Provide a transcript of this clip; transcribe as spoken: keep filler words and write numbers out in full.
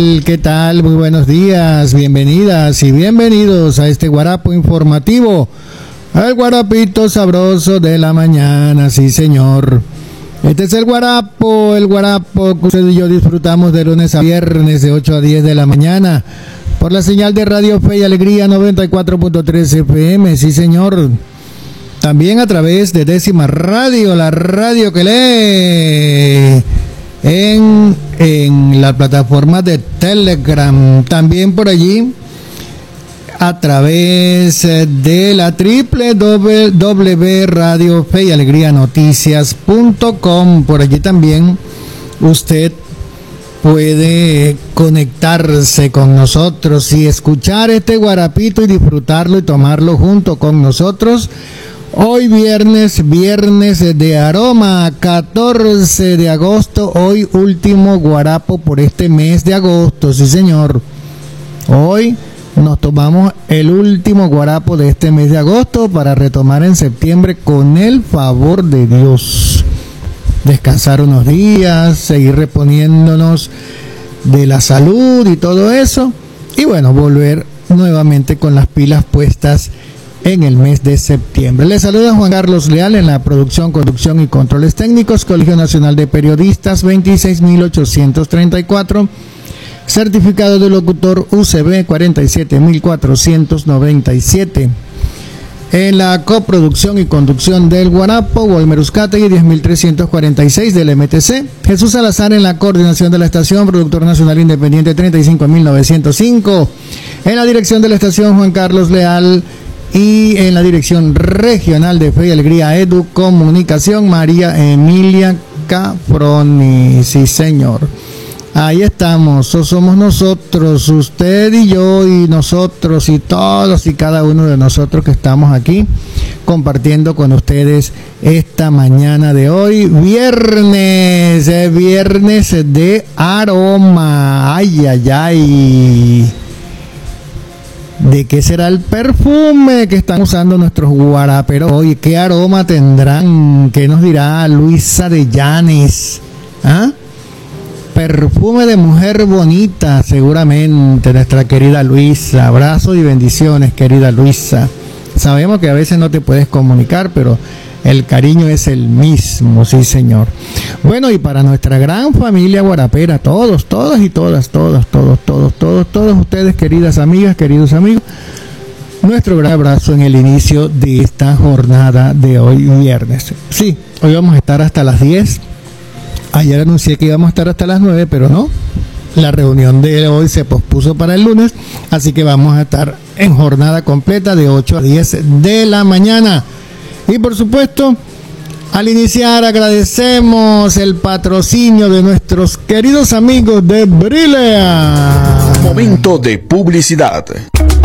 ¿Qué tal? Muy buenos días, bienvenidas y bienvenidos a este guarapo informativo, el guarapito sabroso de la mañana, sí señor. Este es el guarapo, el guarapo que usted y yo disfrutamos de lunes a viernes de ocho a diez de la mañana por la señal de Radio Fe y Alegría noventa y cuatro punto tres F M, sí señor. También a través de Décima Radio, la radio que lee en, en la plataforma de Telegram. También por allí a través de la doble u doble u doble u punto radio fe y alegría noticias punto com. Por allí también usted puede conectarse con nosotros y escuchar este guarapito y disfrutarlo y tomarlo junto con nosotros. Hoy viernes, viernes de aroma, catorce de agosto, hoy último guarapo por este mes de agosto, sí señor. Hoy nos tomamos el último guarapo de este mes de agosto para retomar en septiembre con el favor de Dios. Descansar unos días, seguir reponiéndonos de la salud y todo eso. Y bueno, volver nuevamente con las pilas puestas en el mes de septiembre. Les saluda Juan Carlos Leal en la producción, conducción y controles técnicos, Colegio Nacional de Periodistas veintiséis mil ochocientos treinta y cuatro, certificado de locutor U C B cuarenta y siete mil cuatrocientos noventa y siete. En la coproducción y conducción del guarapo, Walmer Uzcategui diez mil trescientos cuarenta y seis del M T C, Jesús Salazar en la coordinación de la estación, productor nacional independiente treinta y cinco mil novecientos cinco. En la dirección de la estación, Juan Carlos Leal. Y en la dirección regional de Fe y Alegría Edu Comunicación, María Emilia Cafroni, sí señor. Ahí estamos, so somos nosotros, usted y yo y nosotros y todos y cada uno de nosotros que estamos aquí compartiendo con ustedes esta mañana de hoy, viernes, eh, viernes de aroma, ay, ay, ay. ¿De qué será el perfume que están usando nuestros guaraperos hoy? ¿Qué aroma tendrán? ¿Qué nos dirá Luisa de Llanes? ¿Ah? Perfume de mujer bonita, seguramente, nuestra querida Luisa. Abrazos y bendiciones, querida Luisa. Sabemos que a veces no te puedes comunicar, pero el cariño es el mismo, sí señor. Bueno, y para nuestra gran familia guarapera, todos, todas y todas, todos, todos, todos, todos, todos ustedes, queridas amigas, queridos amigos, nuestro gran abrazo en el inicio de esta jornada de hoy viernes. Sí, hoy vamos a estar hasta las diez. Ayer anuncié que íbamos a estar hasta las nueve, pero no. La reunión de hoy se pospuso para el lunes, así que vamos a estar en jornada completa de ocho a diez de la mañana. Y por supuesto, al iniciar agradecemos el patrocinio de nuestros queridos amigos de Brilea. Momento de publicidad.